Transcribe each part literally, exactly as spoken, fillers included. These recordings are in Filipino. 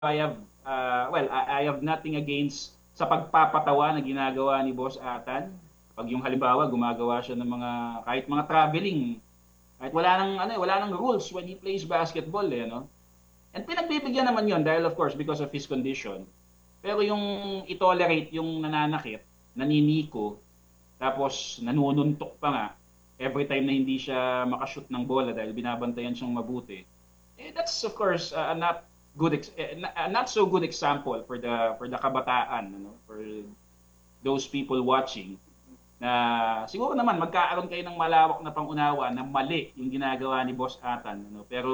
I have, uh, well, I, I have nothing against sa pagpapatawa na ginagawa ni Boss Atan. Pag yung halimbawa, gumagawa siya ng mga, kahit mga traveling, kahit wala nang, ano, wala nang rules when he plays basketball, eh, no? And pinagbibigyan naman yon dahil of course because of his condition. Pero yung itolerate yung nananakit, naniniko, tapos nanununtok pa nga, every time na hindi siya makashoot ng bola dahil binabantayan siyang mabuti, eh, that's of course uh, not good ex- eh, not so good example for the for the kabataan, ano, for those people watching, na siguro naman magkaaroon kayo ng malawak na pangunawa na mali yung ginagawa ni Boss Atan, ano, pero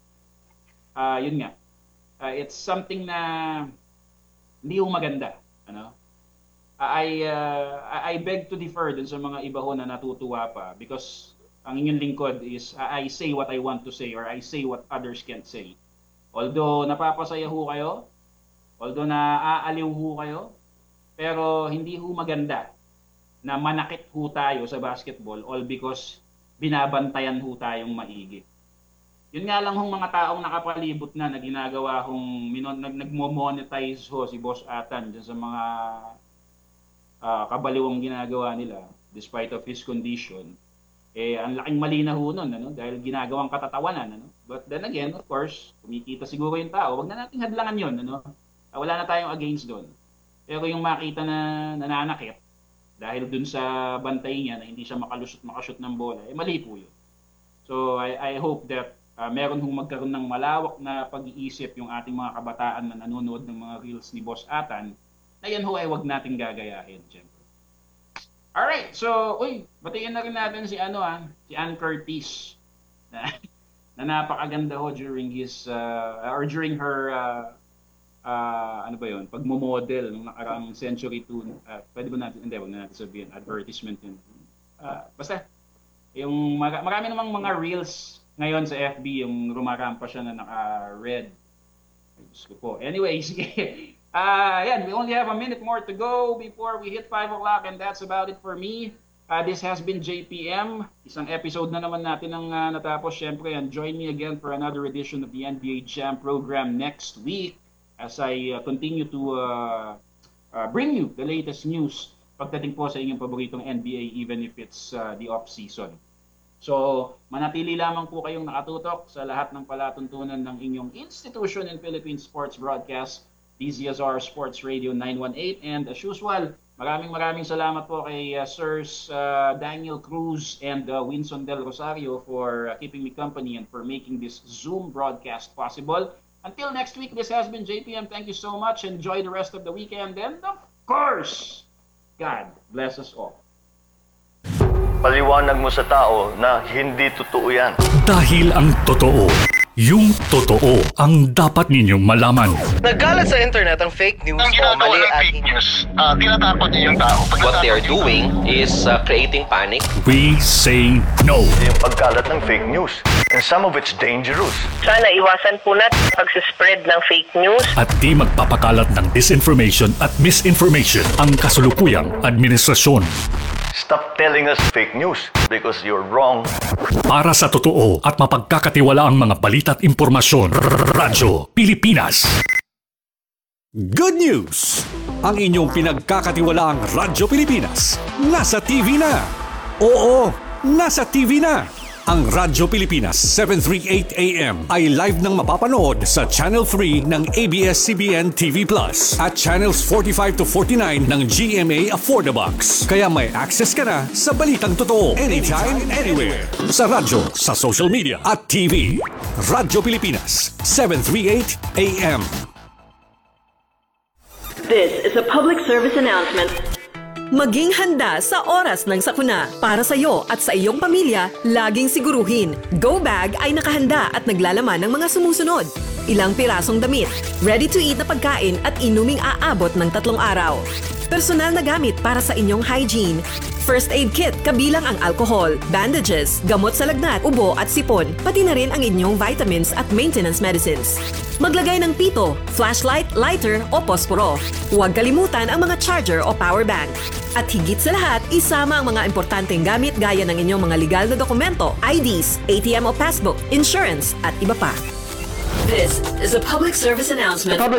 uh, yun nga, uh, it's something na hindi yung maganda, ano. I uh, I beg to differ dun sa mga iba ho na natutuwa pa because ang inyong lingkod is uh, I say what I want to say or I say what others can't say. Although napapasaya ho kayo, although naaaliw ho kayo, pero hindi ho maganda na manakit ho tayo sa basketball all because binabantayan ho tayong maigi. Yun nga lang hong mga taong nakapalibot na na ginagawa hong nag nagmo-monetize ho si Boss Atan dyan sa mga uh, kabaliwang ginagawa nila despite of his condition. Eh, ang laking mali na ho nun, ano? Dahil ginagawang katatawanan. Ano? But then again, of course, kumikita siguro yung tao, wag na nating hadlangan yun. Ano? Uh, wala na tayong against doon. Pero yung makita na nananakit, dahil dun sa bantay niya na hindi siya makalusot, makashoot ng bola, eh mali po yun. So I, I hope that uh, meron hong magkaroon ng malawak na pag-iisip yung ating mga kabataan na nanonood ng mga reels ni Boss Atan, na yan ho ay wag nating gagayahin, syempre. Alright, so, uy, batiin na rin natin si ano ah, si Ann Curtis na, na napakaganda ho during his, uh, or during her, uh, uh, ano ba yun, pagmo-model ng nakaraang Century two, uh, pwede ba natin, hindi, wag na natin sabihin, advertisement yun. Uh, basta, yung mar- marami namang mga reels ngayon sa F B, yung rumarampa siya na naka-red. Diyos ko po. Anyway, sige. Uh, yan, we only have a minute more to go before we hit five o'clock and that's about it for me. Uh, this has been J P M. Isang episode na naman natin ang uh, natapos. Siyempre, and join me again for another edition of the N B A Jam program next week as I uh, continue to uh, uh, bring you the latest news pagdating po sa inyong paboritong N B A even if it's uh, the off-season. So, manatili lamang po kayong nakatutok sa lahat ng palatuntunan ng inyong institution in Philippine sports broadcast, D Z S R Sports Radio nine one eight. And as usual, maraming maraming salamat po kay uh, Sirs uh, Daniel Cruz and uh, Winson Del Rosario for uh, keeping me company and for making this Zoom broadcast possible. Until next week, this has been J P M. Thank you so much. Enjoy the rest of the weekend. And of course, God bless us all. Paliwanag mo sa tao na hindi totoo yan. Dahil ang totoo, yung totoo ang dapat ninyong malaman. Nagkalat sa internet ang fake news Ang o ginagawa mali ng at fake news, uh, tinatakot niyo yung tao. Pag What they are natakot yung doing is uh, creating panic. We say no. Yung pagkalat ng fake news. And some of it's dangerous. Sana iwasan po natin pag-spread ng fake news. At di magpapakalat ng disinformation at misinformation ang kasulukuyang administrasyon. Stop telling us fake news because you're wrong. Para sa totoo at mapagkakatiwalaang mga balita at impormasyon, Radyo Pilipinas. Good news! Ang inyong pinagkakatiwalaang Radyo Pilipinas nasa T V na. Oo, nasa T V na. Ang Radyo Pilipinas seven thirty-eight A M ay live nang mapapanood sa Channel three ng A B S C B N T V Plus at Channels forty-five to forty-nine ng G M A Affordabox. Kaya may access ka na sa balitang totoo anytime, anywhere. Sa radyo, sa social media at T V. Radyo Pilipinas seven thirty-eight A M. This is a public service announcement. Maging handa sa oras ng sakuna. Para sa iyo at sa iyong pamilya, laging siguruhin, Go Bag ay nakahanda at naglalaman ng mga sumusunod. Ilang pirasong damit, ready-to-eat na pagkain at inuming aabot ng tatlong araw. Personal na gamit para sa inyong hygiene. First aid kit kabilang ang alcohol, bandages, gamot sa lagnat, ubo at sipon, pati na rin ang inyong vitamins at maintenance medicines. Maglagay ng pito, flashlight, lighter o posporo. Huwag kalimutan ang mga charger o power bank. At higit sa lahat, isama ang mga importanteng gamit gaya ng inyong mga legal na dokumento, I Ds, A T M o passbook, insurance at iba pa. This is a public service announcement